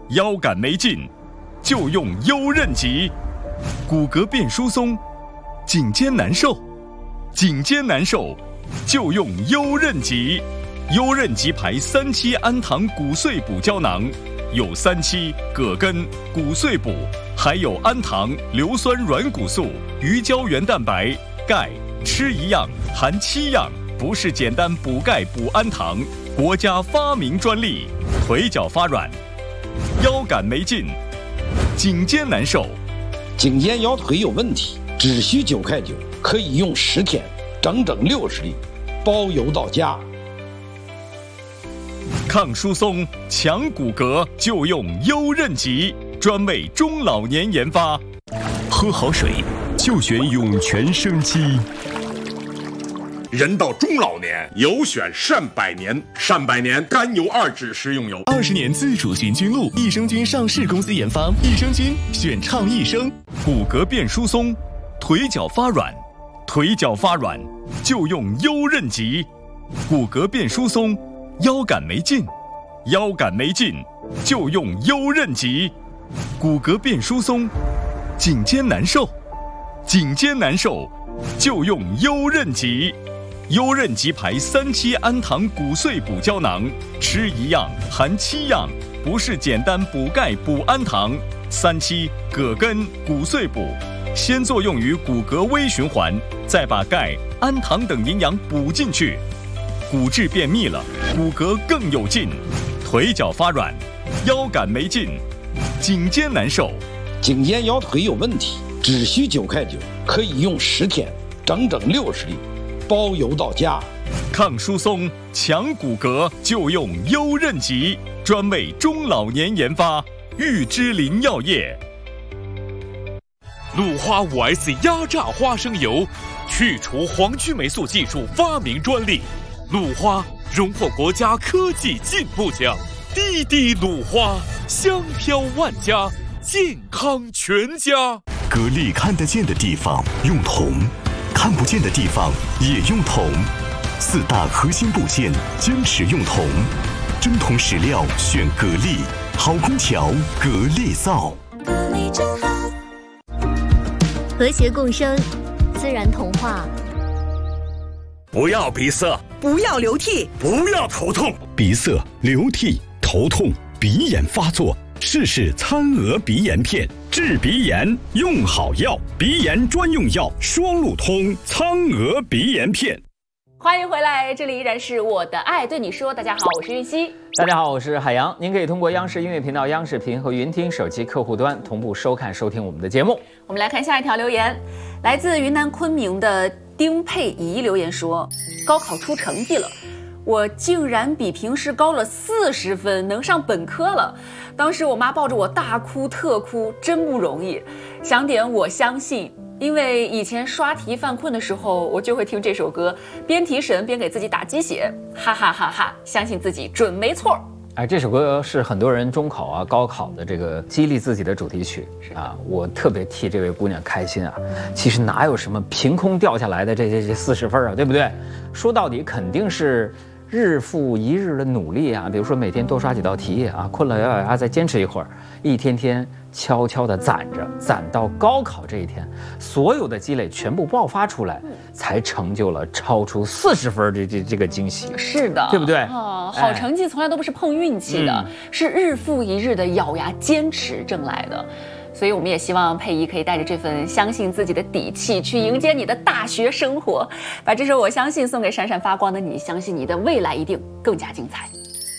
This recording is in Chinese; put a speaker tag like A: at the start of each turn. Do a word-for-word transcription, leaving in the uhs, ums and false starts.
A: 腰杆没劲，就用优韧极；骨骼变疏松，颈肩难受，颈肩难受，就用优韧极。优韧极牌三七氨糖骨碎补胶囊，有三七、葛根、骨碎补，还有氨糖、硫酸软骨素、鱼胶原蛋白、钙，吃一样含七样，不是简单补钙补氨糖，国家发明专利。腿脚发软，腰杆没劲，颈肩难受，
B: 颈肩腰腿有问题，只需九块九，可以用十天，整整六十粒，包邮到家。
A: 抗疏松、强骨骼就用优韧极，专为中老年研发。
C: 喝好水就选涌泉生机。
D: 人到中老年，有选善百年。善百年甘油二酯食用油，
C: 二十年自主寻菌露，益生菌上市公司研发，益生菌选畅益生。
A: 骨骼变疏松，腿脚发软，腿脚发软就用优韧极。骨骼变疏松，腰杆没劲，腰杆没劲就用优韧极。骨骼变疏松，颈肩难受，颈肩难受就用优韧极。优韧极牌三七氨糖骨碎补胶囊，吃一样含七样，不是简单补钙补氨糖。三七、葛根、骨碎补，先作用于骨骼微循环，再把钙、氨糖等营养补进去，骨质变密了，骨骼更有劲。腿脚发软，腰杆没劲，颈肩难受，
B: 颈肩腰腿有问题，只需九块九，可以用十天，整整六十粒，包邮到家。
A: 抗疏松、强骨骼就用优韧极，专为中老年研发。玉芝林药业。
E: 鲁花 五 S 压榨花生油，去除黄曲霉素技术发明专利。鲁花荣获国家科技进步奖。滴滴鲁花，香飘万家，健康全家。
C: 格力看得见的地方用铜，看不见的地方也用铜。四大核心部件坚持用铜，真铜实料选格力，好空调格力造。
F: 格力真好，和谐共生，自然童话。
G: 不要鼻塞，
H: 不要流涕，
G: 不要头痛。
C: 鼻塞、流涕、头痛、鼻炎发作，试试餐鹅鼻炎片，治鼻炎用好药，鼻炎专用药双路通苍鹅鼻炎片。
I: 欢迎回来，这里依然是我的爱对你说。大家好，我是韵熙。
J: 大家好，我是海洋。您可以通过央视音乐频道、央视频和云听手机客户端同步收看、收听我们的节目。
I: 我们来看下一条留言，来自云南昆明的丁佩仪留言说：高考出成绩了，我竟然比平时高了四十分，能上本科了。当时我妈抱着我大哭特哭，真不容易。想点我相信。因为以前刷题犯困的时候，我就会听这首歌，边提神边给自己打鸡血，哈哈哈哈！相信自己准没错。
J: 哎，这首歌是很多人中考啊、高考的这个激励自己的主题曲啊，我特别替这位姑娘开心啊。其实哪有什么凭空掉下来的这这这四十分啊，对不对？说到底肯定是日复一日的努力啊，比如说每天多刷几道题啊，困了咬咬牙再坚持一会儿，一天天悄悄地攒着，攒到高考这一天，所有的积累全部爆发出来，才成就了超出四十分这这这个惊喜。
I: 是的，
J: 对不对？
I: 哦，好成绩从来都不是碰运气的，哎、是日复一日的咬牙坚持挣来的。所以我们也希望佩仪可以带着这份相信自己的底气去迎接你的大学生活，把这首《我相信》送给闪闪发光的你，相信你的未来一定更加精彩。